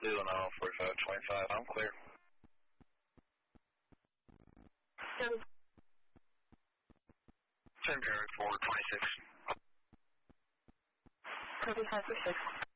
Leland, 4525. I'm clear. St. Mary 426. Copy 5 for 6.